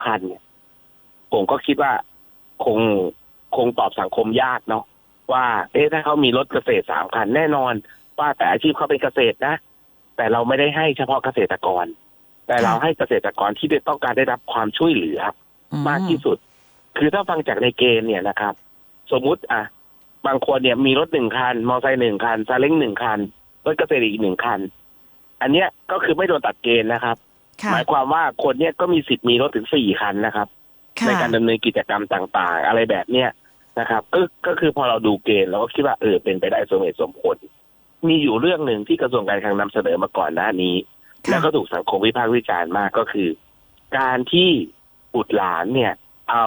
คันเนี่ยผมก็คิดว่าคงตอบสังคมยากเนาะว่าถ้าเขามีรถเกษตร3 คันแน่นอนว่าแต่อาชีพเขาเป็นเกษตรนะแต่เราไม่ได้ให้เฉพาะเกษตรกรแต่เราให้เกษตรกรที่ต้องการได้รับความช่วยเหลือมากที่สุดคือถ้าฟังจากในเกณฑ์เนี่ยนะครับสมมุติบางคนเนี่ยมีรถ1 คันมอเตอร์ไซค์1 คันซาเล้ง1 คันรถเกษตรอีก1 คันอันเนี้ยก็คือไม่โดนตัดเกณฑ์นะครับหมายความว่าคนเนี้ยก็มีสิทธิ์มีรถถึง4 คันนะครับในการดำเนินกิจกรรมต่างๆอะไรแบบเนี้ยนะครับก็คือพอเราดูเกณฑ์เราก็คิดว่าเป็นไปได้สมเหตุสมผลมีอยู่เรื่องหนึ่งที่กระทรวงการคลังนำเสนอมาก่อนหน้านี้แล้วก็ถูกสังคมวิพากษ์วิจารณ์มากก็คือการที่บุตรหลานเนี่ยเอา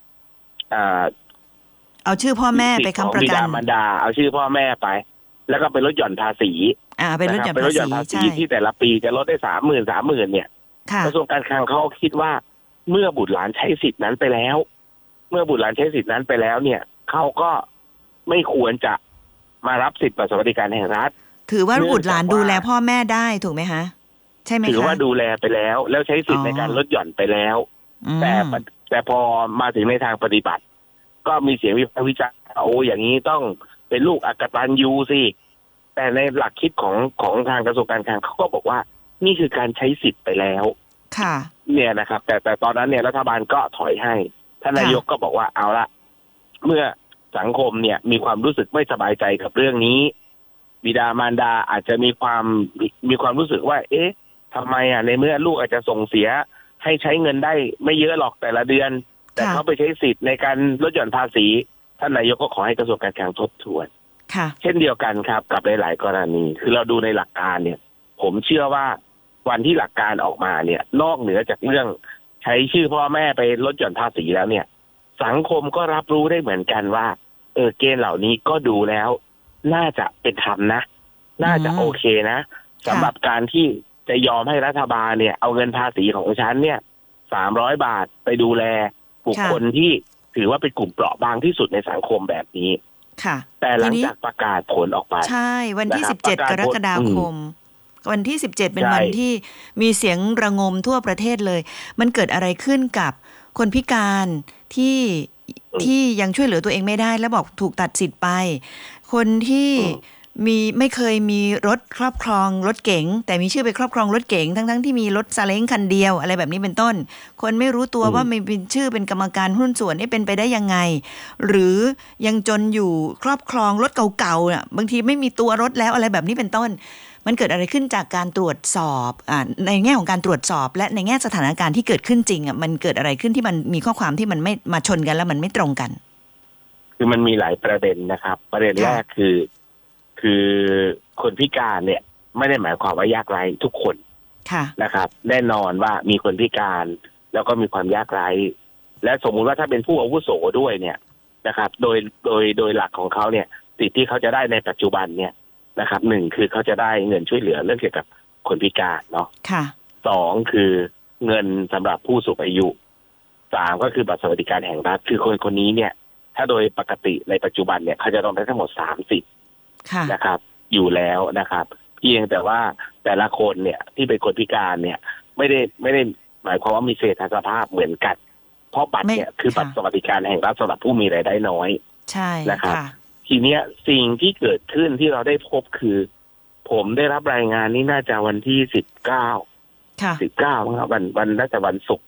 ชื่อพ่อแม่ไปค้ำประกันบิดามารดาเอาชื่อพ่อแม่ไปแล้วก็เป็นลดหย่อนภาษีเป็นลดหย่อนภาษีที่แต่ละปีจะลดได้30,000เนี่ยกระทรวงการคลังเขาคิดว่าเมื่อบุตรหลานใช้สิทธินั้นไปแล้วเนี่ยเขาก็ไม่ควรจะมารับสิทธิบัตรสวัสดิการแห่งรัฐถือว่าบุตรหลานดูแลพ่อแม่ได้ถูกไหมคะใช่ไหมคะถือว่าดูแลไปแล้วใช้สิทธิในการลดหย่อนไปแล้วแต่พอมาถึงในทางปฏิบัติก็มีเสียงวิพากษ์วิจารณ์อย่างนี้ต้องเป็นลูกอกตัญญูสิแต่ในหลักคิดของทางกระทรวงการคลังเขาก็บอกว่านี่คือการใช้สิทธิ์ไปแล้วค่ะเนี่ยนะครับแต่ตอนนั้นเนี่ยรัฐบาลก็ถอยให้ท่านนายกก็บอกว่าเอาละเมื่อสังคมเนี่ยมีความรู้สึกไม่สบายใจกับเรื่องนี้บิดามารดาอาจจะมีความรู้สึกว่าทำไมในเมื่อลูกอาจจะส่งเสียให้ใช้เงินได้ไม่เยอะหรอกแต่ละเดือนแต่เขาไปใช้สิทธิ์ในการลดหย่อนภาษีท่านนายกก็ขอให้กระทรวงการคลังทบทวนเช่นเดียวกันครับกับหลายๆกรณีคือเราดูในหลักการเนี่ยผมเชื่อว่าวันที่หลักการออกมาเนี่ยนอกเหนือจากเรื่องใช้ชื่อพ่อแม่ไปลดหย่อนภาษีแล้วเนี่ยสังคมก็รับรู้ได้เหมือนกันว่าเกณฑ์เหล่านี้ก็ดูแล้วน่าจะเป็นธรรมนะน่าจะโอเคนะสำหรับการที่จะยอมให้รัฐบาลเนี่ยเอาเงินภาษีของฉันเนี่ย300 บาทไปดูแลบุคคลที่ถือว่าเป็นกลุ่มเปราะบางที่สุดในสังคมแบบนี้แต่หลังจากประกาศผลออกไปใช่วันที่17 กรกฎาคมวันที่17เป็นวันที่มีเสียงระงมทั่วประเทศเลยมันเกิดอะไรขึ้นกับคนพิการที่ยังช่วยเหลือตัวเองไม่ได้แล้วบอกถูกตัดสิทธิ์ไปคนที่ไม่เคยมีรถครอบครองรถเก๋งแต่มีชื่อไปครอบครองรถเก๋งทั้งที่มีรถซาเล้งคันเดียวอะไรแบบนี้เป็นต้นคนไม่รู้ตัวว่ามีชื่อเป็นกรรมการหุ้นส่วนนี่เป็นไปได้ยังไงหรือยังจนอยู่ครอบครองรถเก่าๆน่ะบางทีไม่มีตัวรถแล้วอะไรแบบนี้เป็นต้นมันเกิดอะไรขึ้นจากการตรวจสอบในแง่ของการตรวจสอบและในแง่สถานการณ์ที่เกิดขึ้นจริงมันเกิดอะไรขึ้นที่มันมีข้อความที่มันไม่มาชนกันแล้วมันไม่ตรงกันคือมันมีหลายประเด็นนะครับประเด็นแรกคือคนพิการเนี่ยไม่ได้หมายความว่ายากไร้ทุกคนนะครับแน่นอนว่ามีคนพิการแล้วก็มีความยากไร้และสมมุติว่าถ้าเป็นผู้อาวุโสด้วยเนี่ยนะครับโดยหลักของเขาเนี่ยสิทธิที่เขาจะได้ในปัจจุบันเนี่ยนะครับ1คือเขาจะได้เงินช่วยเหลือเรื่องเกี่ยวกับคนพิการเนาะ2คือเงินสำหรับผู้สูงอายุ3ก็คือบัตรสวัสดิการแห่งรัฐคือคนนี้เนี่ยถ้าโดยปกติในปัจจุบันเนี่ยเขาจะต้องได้ทั้งหมด30นะครับอยู่แล้วนะครับเพียงแต่ว่าแต่ละคนเนี่ยที่เป็นคนพิการเนี่ยไม่ได้หมายความว่ามีเศรษฐภาพเหมือนกันเพราะบัตรเนี่ยคือบัตรสวัสดิการแห่งรัฐสำหรับผู้มีรายได้น้อยใช่นะครับทีเนี้ยสิ่งที่เกิดขึ้นที่เราได้พบคือผมได้รับรายงานนี้น่าจะวันที่19วันน่าจะวันศุกร์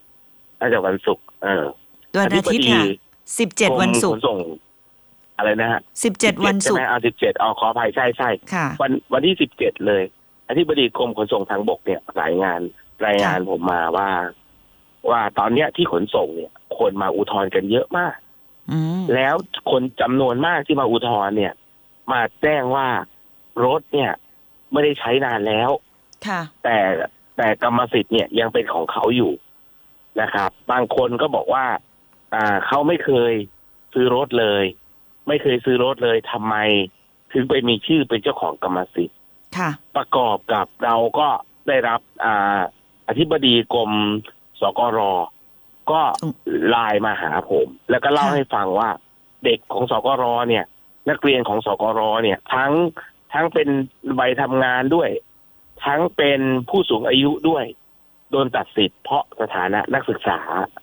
วันอาทิตย์ค่ะ17วันศุกร์อะไรนะฮะ 17วันศุกร์ 17ขออภัยใช่วันที่17เลยอธิบดีกรมขนส่งทางบกเนี่ยรายงานผมมาว่าตอนเนี้ยที่ขนส่งเนี่ยคนมาอุทธรณ์กันเยอะมากแล้วคนจำนวนมากที่มาอุทธรณ์เนี่ยมาแจ้งว่ารถเนี่ยไม่ได้ใช้นานแล้วแต่กรรมสิทธิ์เนี่ยยังเป็นของเขาอยู่นะครับบางคนก็บอกว่าเขาไม่เคยซื้อรถเลยทำไมถึงไปมีชื่อเป็นเจ้าของกรรมสิทธิ์ประกอบกับเราก็ได้รับอธิบดีกรมสกร.ก็ไลน์มาหาผมแล้วก็เล่าให้ฟังว่าเด็กของสกร.เนี่ยนักเรียนของสกร.เนี่ยทั้งเป็นใบทำงานด้วยทั้งเป็นผู้สูงอายุด้วยโดนตัดสิทธิ์เพราะสถานะนักศึกษา